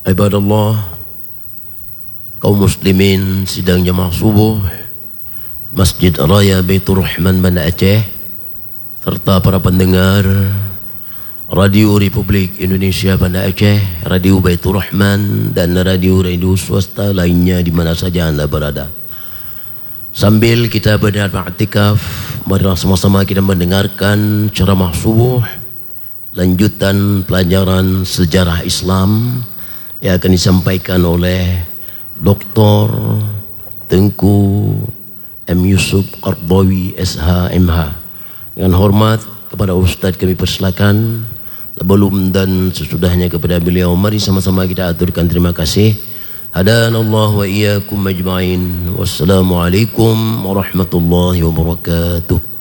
Ibadallah, kaum muslimin sidang jamaah subuh Masjid Raya Baitur Rahman Banda Aceh, serta para pendengar Radio Republik Indonesia Banda Aceh, Radio Baitur Rahman dan radio swasta lainnya di mana saja anda berada. Sambil kita beriktikaf, marilah sama-sama kita mendengarkan ceramah subuh lanjutan pelajaran sejarah Islam yang akan disampaikan oleh Dr. Tengku M. Yusuf Qardawi SH.MH. Dengan hormat kepada Ustaz kami persilakan, sebelum dan sesudahnya kepada beliau, mari sama-sama kita aturkan terima kasih. Hadanallah wa iyyakum ajma'in. Wassalamualaikum warahmatullahi wabarakatuh.